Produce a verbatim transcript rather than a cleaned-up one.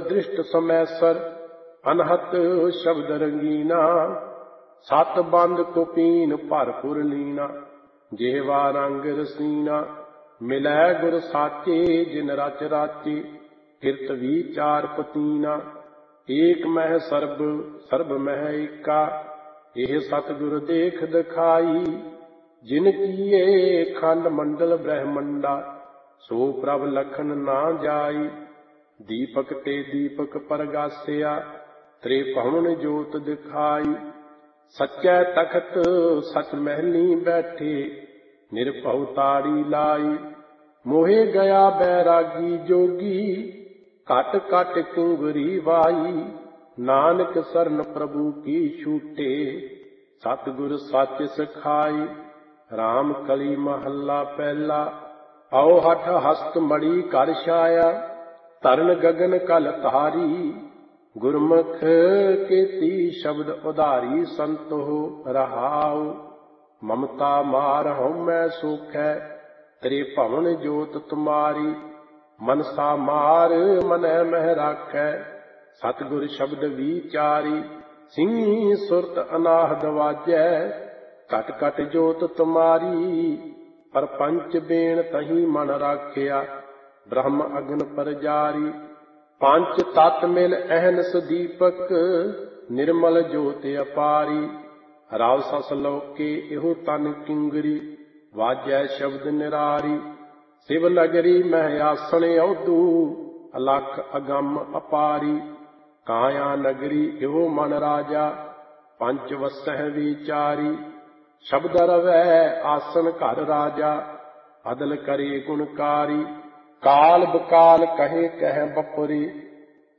दृष्ट समैसर अनहत शब्द रंगीना। सत बंद कुपीन भरपुर लीना जेवा रंग रसीना। मिलै गुर साचे जिन रच राचे किरत विचार पतीना। एक मह सर्ब सर्ब मह एका एह सतगुर देख दिखाई। जिन किए खंड मंडल ब्रह्मंडा सो प्रभ लखन ना जाई। दीपक ते दीपक परगासिया त्रिभुवन जोत दिखाई। सच्चै तखत सच महली बैठे निरभउ ताड़ी लाई। मोहे गया बैरागी जोगी कट कट किंगरी वाई। नानक सरन प्रभु की छूटे सतगुर सच सिखाई। राम कली महला पहला आओ हठ हस्त मणि कर छाया। तरन गगन कल तारी गुरमुख केती शब्द उधारी। संत हो रहाओ ममता मार हउमै सोखै तेरे भवन जोत तुम्हारी। मनसा मार मनै मह राखै सतगुर शब्द विचारी। सिंही सुरत अनाहद वाजै कट कट जोत तुम्हारी। परपंच बेण तही मन राखिया ब्रह्म अग्न परजारी। पंच तत् मिल अहनस दीपक निर्मल ज्योत अपारी। राव सस लौके एहो तन किंगरी वाजै शब्द निरारी। शिव नगरी मह आसन औदू अलख अगम अपारी। काया नगरी एहो मन राजा पंच वसह विचारी। शब्द रवै आसन घर राजा अदल करे गुणकारी। काल बकाल कहे कह बपुरी